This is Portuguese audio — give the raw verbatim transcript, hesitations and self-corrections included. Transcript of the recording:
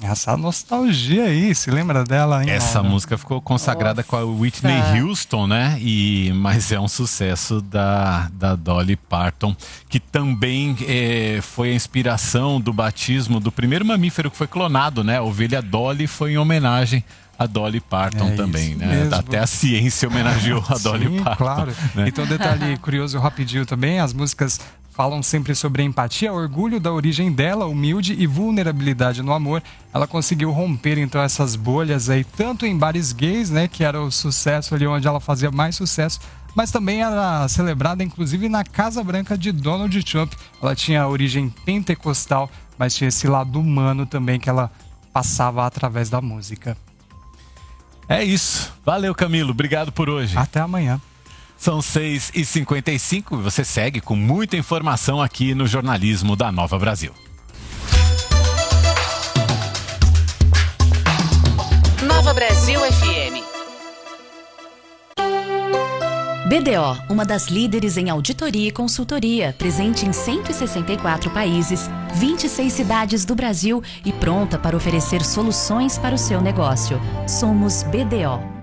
essa nostalgia aí, se lembra dela, hein? Essa Mauro? música ficou consagrada com a Whitney Houston, né? E, mas é um sucesso da, da Dolly Parton, que também é, foi a inspiração do batismo do primeiro mamífero que foi clonado, né? A ovelha Dolly foi em homenagem a Dolly Parton É também, isso né? mesmo. Até a ciência homenageou a Dolly Sim, Parton. claro. Né? Então, detalhe curioso rapidinho também, as músicas falam sempre sobre empatia, orgulho da origem dela, humilde e vulnerabilidade no amor. Ela conseguiu romper, então, essas bolhas aí, tanto em bares gays, né, que era o sucesso ali onde ela fazia mais sucesso, mas também era celebrada, inclusive, na Casa Branca de Donald Trump. Ela tinha origem pentecostal, mas tinha esse lado humano também que ela passava através da música. É isso. Valeu, Camilo. Obrigado por hoje. Até amanhã. São seis e cinquenta e cinco e você segue com muita informação aqui no Jornalismo da Nova Brasil. Nova Brasil F M. B D O, uma das líderes em auditoria e consultoria, presente em cento e sessenta e quatro países, vinte e seis cidades do Brasil e pronta para oferecer soluções para o seu negócio. Somos B D O.